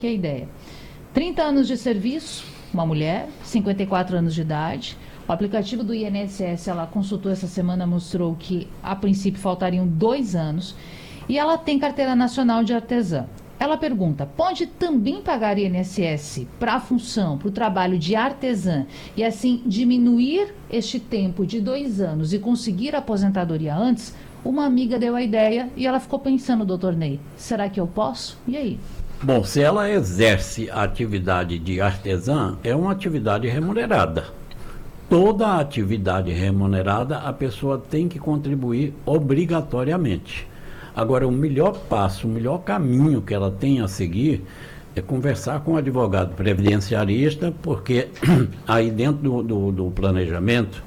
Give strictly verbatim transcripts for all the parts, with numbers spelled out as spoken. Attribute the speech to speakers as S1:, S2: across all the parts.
S1: Que é a ideia? trinta anos de serviço, uma mulher, cinquenta e quatro anos de idade. O aplicativo do I N S S, ela consultou essa semana, mostrou que a princípio faltariam dois anos. E ela tem carteira nacional de artesã. Ela pergunta, pode também pagar I N S S para a função, para o trabalho de artesã e assim diminuir este tempo de dois anos e conseguir a aposentadoria antes? Uma amiga deu a ideia e ela ficou pensando, doutor Ney, será que eu posso? E aí?
S2: Bom, se ela exerce a atividade de artesã, é uma atividade remunerada. Toda atividade remunerada, a pessoa tem que contribuir obrigatoriamente. Agora, o melhor passo, o melhor caminho que ela tem a seguir é conversar com o advogado previdenciarista, porque aí dentro do, do, do planejamento,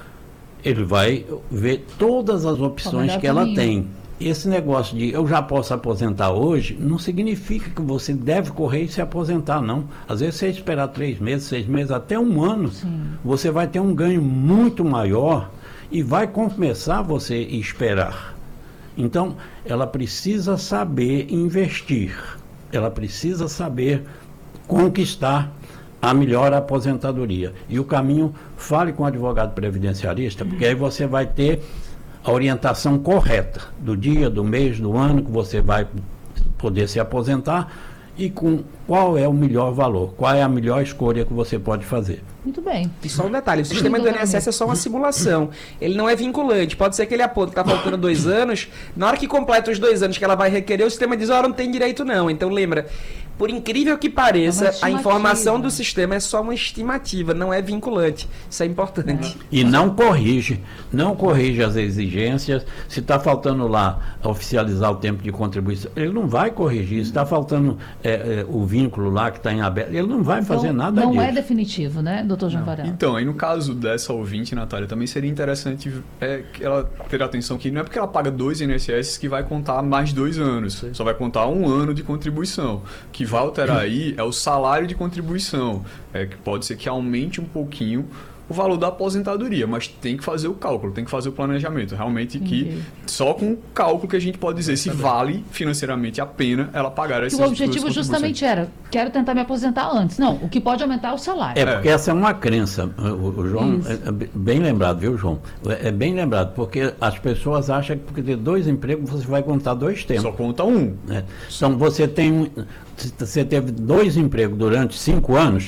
S2: ele vai ver todas as opções que ela tem. Esse negócio de eu já posso aposentar hoje, não significa que você deve correr e se aposentar, não. Às vezes, você esperar três meses, seis meses, até um ano, sim, você vai ter um ganho muito maior e vai começar você a esperar. Então, ela precisa saber investir, ela precisa saber conquistar a melhor aposentadoria. E o caminho, fale com o advogado previdenciarista, porque aí você vai ter a orientação correta do dia, do mês, do ano que você vai poder se aposentar e com qual é o melhor valor, qual é a melhor escolha que você pode fazer.
S1: Muito bem.
S3: E só um detalhe, o sistema do I N S S é só uma simulação, ele não é vinculante, pode ser que ele aponte que está faltando dois anos, na hora que completa os dois anos que ela vai requerer, o sistema diz, ó, oh, não tem direito não, então lembra, por incrível que pareça, é a informação do sistema é só uma estimativa, não é vinculante, isso é importante.
S2: É. E não corrige, não corrige as exigências, se está faltando lá oficializar o tempo de contribuição, ele não vai corrigir, se está faltando é, é, o vínculo lá que está em aberto, ele não vai
S1: então,
S2: fazer nada
S1: não
S2: disso.
S1: Não é definitivo, né, doutor João Varela?
S4: Então, aí no caso dessa ouvinte, Natália, também seria interessante é, ela ter atenção que não é porque ela paga dois I N S S que vai contar mais dois anos, sim, só vai contar um ano de contribuição. O que vai alterar aí é o salário de contribuição, é, que pode ser que aumente um pouquinho o valor da aposentadoria, mas tem que fazer o cálculo, tem que fazer o planejamento. Realmente que uhum. só com o cálculo que a gente pode dizer se vale financeiramente a pena ela pagar essas
S1: duas contribuições. O objetivo justamente era, quero tentar me aposentar antes. Não, o que pode aumentar é o salário.
S2: É, porque é. essa é uma crença, o, o João, é, é bem lembrado, viu, João? É, é bem lembrado, porque as pessoas acham que porque ter dois empregos você vai contar dois tempos.
S4: Só conta um.
S2: É. Então você tem, você teve dois empregos durante cinco anos,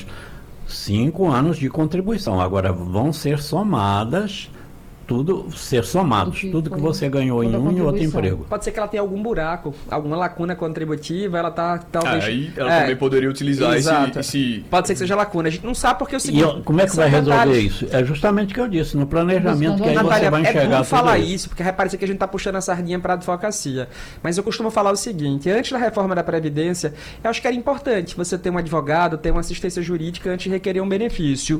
S2: Cinco anos de contribuição. Agora vão ser somadas, tudo ser somados, que tudo que você ganhou em um e outro emprego.
S3: Pode ser que ela tenha algum buraco, alguma lacuna contributiva, ela tá talvez.
S4: Ah, aí ela é, também poderia utilizar esse, esse.
S3: Pode ser que seja lacuna. A gente não sabe porque é o seguinte.
S2: E como é que vai resolver detalhes. isso? É justamente o que eu disse, no planejamento, que aí Natália, você vai enxergar.
S3: É bom falar isso, isso, porque parece que a gente está puxando a sardinha para a advocacia. Mas eu costumo falar o seguinte: antes da reforma da Previdência, eu acho que era importante você ter um advogado, ter uma assistência jurídica antes de requerer um benefício.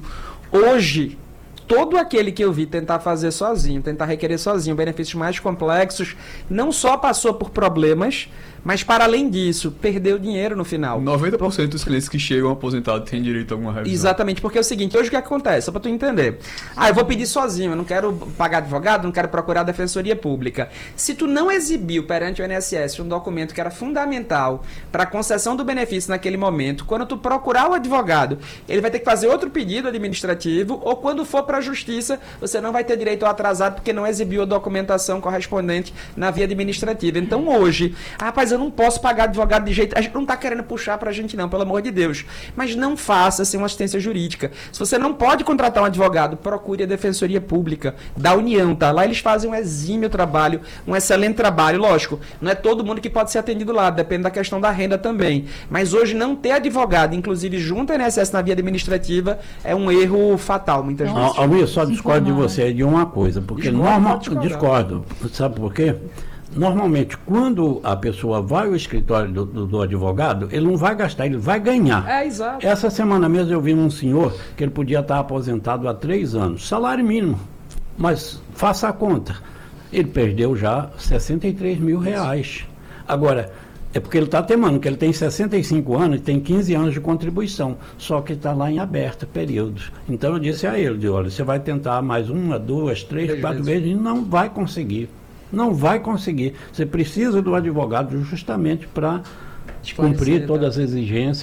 S3: Hoje, todo aquele que eu vi tentar fazer sozinho, tentar requerer sozinho benefícios mais complexos, não só passou por problemas, mas para além disso, perdeu dinheiro no final.
S4: noventa por cento dos clientes que chegam aposentados têm direito a alguma revisão.
S3: Exatamente, porque é o seguinte, hoje o que acontece? Só para tu entender. Ah, eu vou pedir sozinho, eu não quero pagar advogado, não quero procurar a defensoria pública. Se tu não exibiu perante o I N S S um documento que era fundamental para a concessão do benefício naquele momento, quando tu procurar o advogado, ele vai ter que fazer outro pedido administrativo, ou quando for para a justiça, você não vai ter direito ao atrasado porque não exibiu a documentação correspondente na via administrativa. Então hoje, ah, rapaz, eu não posso pagar advogado de jeito... A gente não está querendo puxar para a gente não, pelo amor de Deus. Mas não faça sem uma assistência jurídica. Se você não pode contratar um advogado, procure a Defensoria Pública da União, tá? Lá eles fazem um exímio trabalho, um excelente trabalho. Lógico, não é todo mundo que pode ser atendido lá, depende da questão da renda também. Mas hoje não ter advogado, inclusive junto ao I N S S na via administrativa, é um erro fatal, muitas vezes.
S2: Não, eu só discordo de você de uma coisa, porque normal... Discordo. Sabe por quê? Normalmente, quando a pessoa vai ao escritório do, do, do advogado, ele não vai gastar, ele vai ganhar.
S3: É, exato.
S2: Essa semana mesmo eu vi um senhor que ele podia estar aposentado há três anos, salário mínimo, mas faça a conta. Ele perdeu já sessenta e três mil reais. Agora, é porque ele está temendo, que ele tem sessenta e cinco anos e tem quinze anos de contribuição, só que está lá em aberto períodos. Então eu disse a ele, olha, você vai tentar mais uma, duas, três, três quatro vezes, vezes e não vai conseguir. Não vai conseguir. Você precisa do advogado justamente para cumprir todas as exigências.